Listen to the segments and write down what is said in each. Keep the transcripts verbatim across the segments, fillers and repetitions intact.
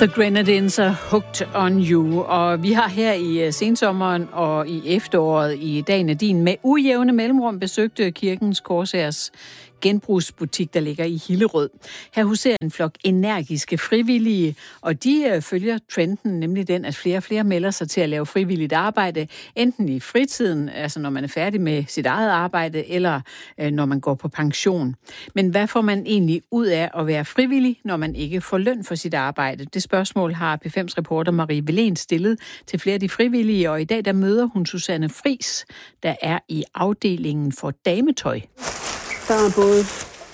The Grenadines are hooked on you, og vi har her i sensommeren og i efteråret i dag, Nadine, med ujævne mellemrum besøgte Kirkens Korshærs genbrugsbutik, der ligger i Hillerød. Her huserer en flok energiske frivillige, og de øh, følger trenden, nemlig den, at flere og flere melder sig til at lave frivilligt arbejde, enten i fritiden, altså når man er færdig med sit eget arbejde, eller øh, når man går på pension. Men hvad får man egentlig ud af at være frivillig, når man ikke får løn for sit arbejde? Det spørgsmål har P fem's reporter Marie Velén stillet til flere af de frivillige, og i dag der møder hun Susanne Friis, der er i afdelingen for dametøj. Der er både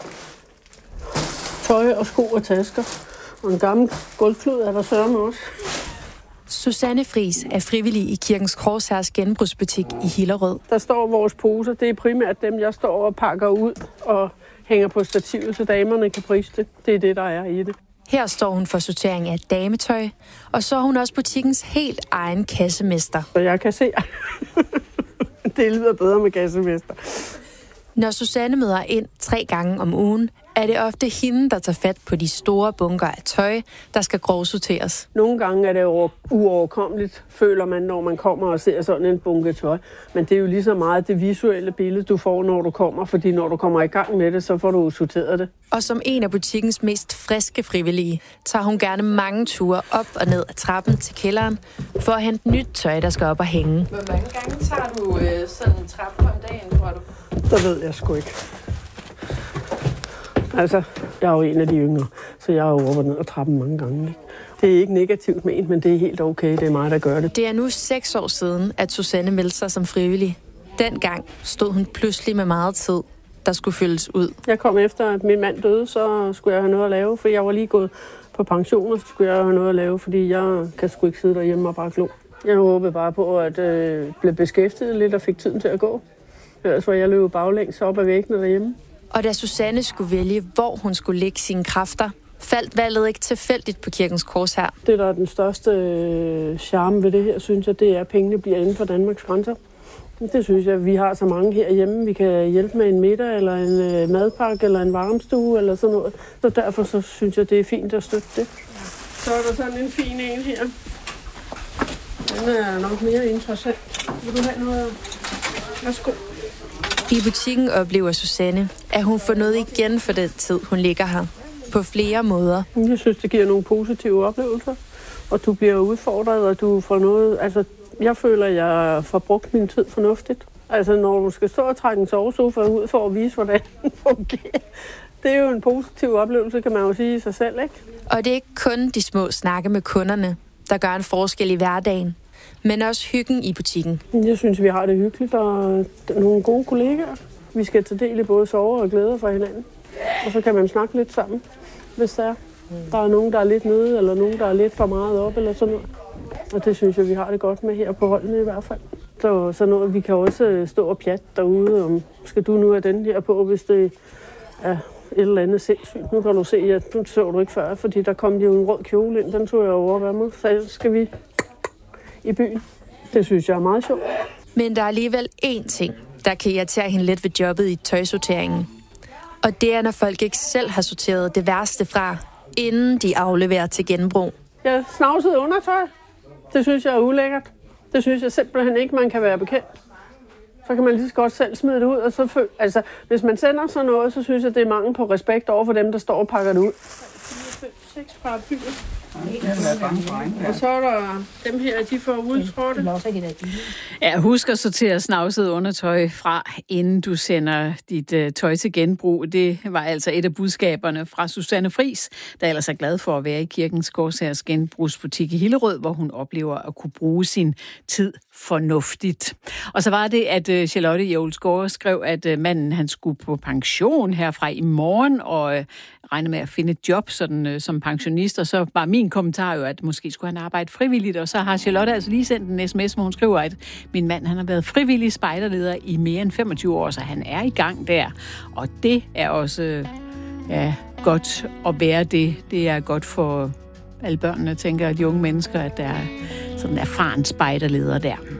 tøj og sko og tasker, og en gammel gulvklud er der sørme også. Susanne Friis er frivillig i Kirkens Korshærs genbrugsbutik i Hillerød. Der står vores poser. Det er primært dem, jeg står og pakker ud og hænger på stativet, så damerne kan prise det. Det er det, der er i det. Her står hun for sortering af dametøj, og så er hun også butikkens helt egen kassemester. Så jeg kan se, det lyder bedre med kassemester. Når Susanne møder ind tre gange om ugen, er det ofte hende, der tager fat på de store bunker af tøj, der skal grovsorteres. Nogle gange er det jo uoverkommeligt, føler man, når man kommer og ser sådan en bunke tøj. Men det er jo lige så meget det visuelle billede, du får, når du kommer, fordi når du kommer i gang med det, så får du sorteret det. Og som en af butikkens mest friske frivillige, tager hun gerne mange ture op og ned ad trappen til kælderen, for at hente nyt tøj, der skal op og hænge. Hvor mange gange tager du øh, sådan en trappe om dagen, tror du? Der ved jeg sgu ikke. Altså, jeg er jo en af de yngre, så jeg er jo op og ned ad trappen mange gange. Ikke? Det er ikke negativt ment, men det er helt okay. Det er mig, der gør det. Det er nu seks år siden, at Susanne meldte sig som frivillig. Dengang stod hun pludselig med meget tid, der skulle fyldes ud. Jeg kom efter, at min mand døde, så skulle jeg have noget at lave, for jeg var lige gået på pension, og så skulle jeg have noget at lave, fordi jeg kan sgu ikke sidde derhjemme og bare glo. Jeg håbede bare på, at jeg øh, blev beskæftiget lidt og fik tiden til at gå. Ellers var jeg løbet baglæns op ad væggene derhjemme. Og da Susanne skulle vælge, hvor hun skulle lægge sine kræfter, faldt valget ikke tilfældigt på Kirkens Korshær. Det, der er den største øh, charme ved det her, synes jeg, det er, at pengene bliver inden for Danmarks grænser. Det synes jeg, vi har så mange herhjemme. Vi kan hjælpe med en middag, eller en øh, madpakke, eller en varmestue, eller sådan noget. Så derfor så synes jeg, det er fint at støtte det. Ja. Så er der sådan en fin en her. Den er nok mere interessant. Vil du have noget? Værsgo. I butikken oplever Susanne, at hun får noget igen for den tid, hun ligger her. På flere måder. Jeg synes, det giver nogle positive oplevelser. Og du bliver udfordret, og du får noget... Altså, jeg føler, at jeg får brugt min tid fornuftigt. Altså, når du skal stå og trække en sovesofa ud for at vise, hvordan den fungerer. Det er jo en positiv oplevelse, kan man jo sige i sig selv, ikke? Og det er ikke kun de små snakke med kunderne, der gør en forskel i hverdagen, men også hyggen i butikken. Jeg synes, vi har det hyggeligt, og nogle gode kollegaer. Vi skal tage del i både sorger og glæder fra hinanden. Og så kan man snakke lidt sammen, hvis der er. Der er nogen, der er lidt nede, eller nogen, der er lidt for meget op, eller sådan noget. Og det synes jeg, vi har det godt med her på holdene i hvert fald. Så, så noget, vi kan også stå og pjatte derude, om skal du nu have den her på, hvis det er et eller andet sindssygt. Nu kan du se, at nu så du ikke før, fordi der kom jo en rød kjole ind, den tog jeg over hvad med. Så skal vi i byen. Det synes jeg er meget sjovt. Men der er alligevel én ting, der kan irritere hende lidt ved jobbet i tøjsorteringen. Og det er, når folk ikke selv har sorteret det værste fra, inden de afleverer til genbrug. Jeg snavsede undertøj. Det synes jeg er ulækkert. Det synes jeg simpelthen ikke, man kan være bekendt. Så kan man lige så godt selv smide det ud. Og så føl- altså, hvis man sender sådan noget, så synes jeg, det er mangel på respekt over for dem, der står og pakker det ud. Seks paraplyer. Og så er der dem her, de får udtrådte. Ja, husk at sortere snavset undertøj fra, inden du sender dit uh, tøj til genbrug. Det var altså et af budskaberne fra Susanne Friis, der ellers er glad for at være i Kirkens Korshærs genbrugsbutik i Hillerød, hvor hun oplever at kunne bruge sin tid fornuftigt. Og så var det, at uh, Charlotte Jævlsgaard skrev, at uh, manden han skulle på pension herfra i morgen, og uh, regne med at finde et job sådan, øh, som pensionist, og så var min kommentar jo, at måske skulle han arbejde frivilligt, og så har Charlotte altså lige sendt en sms, hvor hun skriver, at min mand han har været frivillig spejderleder i mere end femogtyve år, så han er i gang der, og det er også øh, ja, godt at være det. Det er godt for alle børnene, tænker de unge mennesker, at der er sådan en erfaren spejderleder der.